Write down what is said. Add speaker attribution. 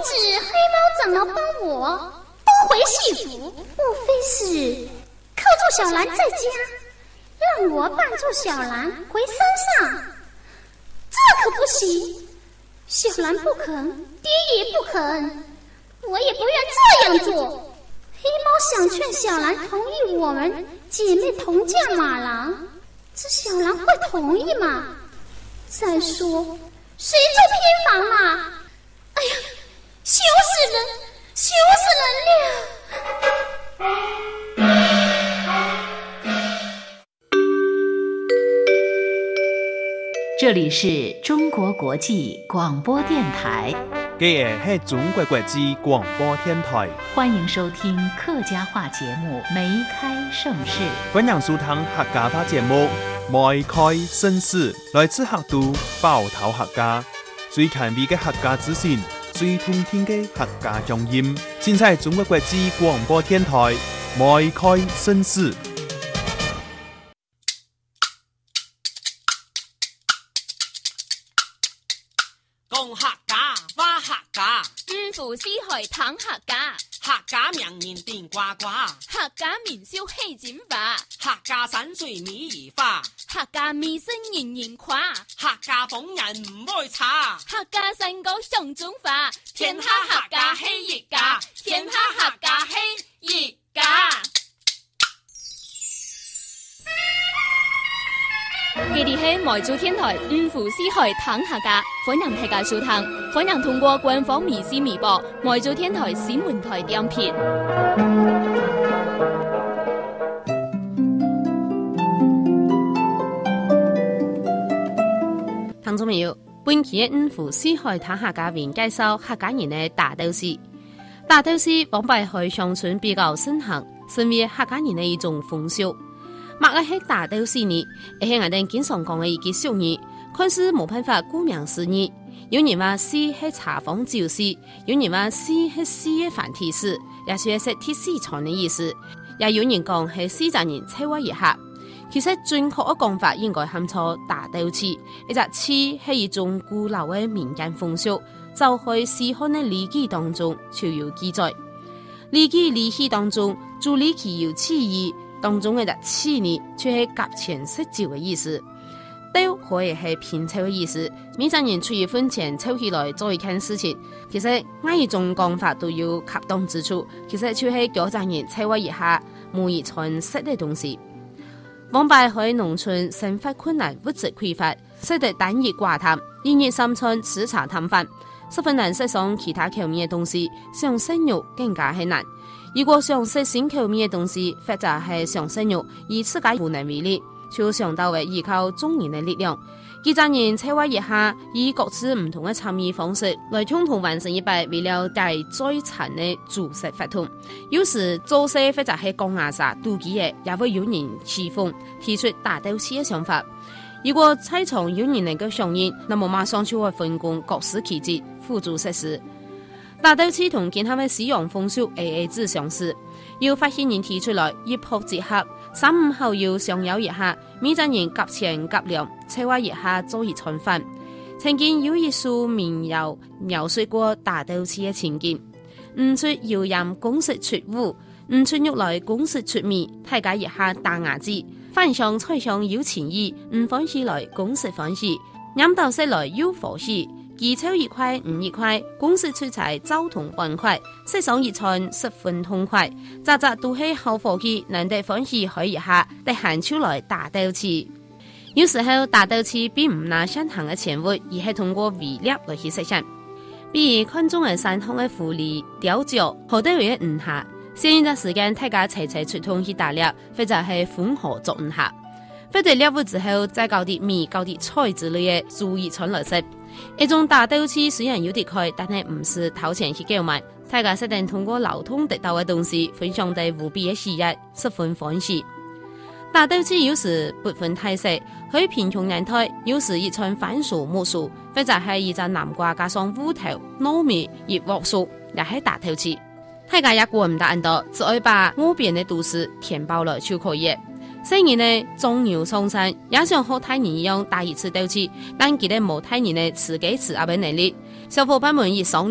Speaker 1: 知黑猫长老帮我夺回戏服，莫非是扣住小兰在家，让我帮助小兰回山上？这可不行，小兰不肯，爹也不肯，我也不愿这样做。黑猫想劝小兰同意我们姐妹同驾马郎，这小兰会同意吗？再说谁做偏房啊？哎呀，羞死人，羞死人了！
Speaker 2: 这里是中国国际广播电台。
Speaker 3: 这是中国国际广播电台，
Speaker 2: 欢迎收听客家话节目《梅开盛世》。
Speaker 3: 欢迎收听客家话节目《梅开盛世》，来自客都包头客家，最近味嘅客家资讯，最通天嘅客家乡音，现在中国国际广播电台《梅开盛世》。
Speaker 4: 讲客家话客家，
Speaker 5: 五福四海谈客家，
Speaker 4: 客家名言顶呱呱，
Speaker 5: 客家名笑喜剪花，
Speaker 4: 客家山水美如画，
Speaker 5: 客家美声人人夸，
Speaker 4: 客家风人唔会差，
Speaker 5: 客家身高上中华，
Speaker 4: 天下客家喜热家，天下客家喜热家。
Speaker 5: 佢哋喺梅州天台五湖四海談客家，歡迎大家收聽，歡迎通過官方微信微博梅州天台新聞台點評。
Speaker 6: 聽眾朋友，本期嘅五湖四海談客家為介紹客家人嘅打鬥詩。打鬥詩往擺喺鄉村比較盛行，成為客家人嘅一種風俗。馬愛喺打鬥詩呢，係我哋經常講嘅一句俗語，看似冇辦法顧名思義。有人話詩係茶坊酒詩，有人話詩係詩嘅繁體詩，也算係貼詩傳嘅意思。也有人講係詩贊人策劃一下。其實準確嘅講法應該喊錯打鬥詩，一隻詩係一種古老嘅民間風俗，就喺詩漢嘅《禮記》當中就有記載。《禮記》禮器當中，注禮器有氣義。當中嘅氣呢，卻係夾錢食酒嘅意思。鬥可以係拼湊嘅意思。每個人出一分錢湊起來做一件事情，其實每一種講法都有恰當之處。其實就係叫人湊劃一下每一餐食嘅東西。往擺喺農村生活困難、物質匱乏，食得單一寡淡，一日三餐吃茶淡飯，十分難食上其他口味嘅東西，想生肉更加係難。如果想食新口味嘅東西，或者係想生肉，以自家無能為力，就想到會依靠眾人嘅力量。幾陣人策劃一下，以各自唔同嘅參與方式，來共同完成一筆為了帶最慘嘅煮食活動。有時做事或者係講牙沙妒忌嘅，也會有人起哄，提出打鬥詩嘅想法。如果在場有人能夠響應，那麼馬上就會分工各司其職，輔助實施。打鬥詩同其他嘅使用風俗 AA 制相似，要發現人提出來一拍即合，三五好友相邀一下，每個人夾錢夾糧，策劃一下做一餐飯。曾經有一首民謠描述過打鬥詩嘅情景：唔出謠言公食出戶，唔出肉來公食出面，大家一下打牙子，飯上菜上有情意，唔歡喜來公食歡喜，飲到食來有火喜。幾抽一塊五一塊，公司出財交通半塊，食上一餐十分痛快，扎扎都係好伙計，難得歡喜開一下，得閒出來打鬥詩。有時候打鬥詩並唔拿相同嘅錢物，而係通過圍獵來去實現。比如看中嘅山鄉嘅狐狸、雕腳，好多嘢唔下，先一段時間大家齊齊出動去打獵，或者係歡河作唔下。非得獵物之後，再搞啲米、搞啲菜之類嘅，注意傳來食。一種打鬥詩雖然有啲貴，但係唔是掏錢去購買，大家實定通過流通得到嘅東西分享得無比嘅喜悅，十分歡喜。打鬥詩有時不分態勢，可以貧窮人台，有時一串番薯、木薯，或者係一隻南瓜加上芋頭、糯米、熱鑊薯，也係打鬥詩。大家也顧唔得咁多，只愛把屋邊嘅都市填飽了就可以。雖然呢種牛上山，也想和大人一樣打一次鬥詩，但佢哋冇大人嘅自己自壓嘅能力。小伙伴們一商量。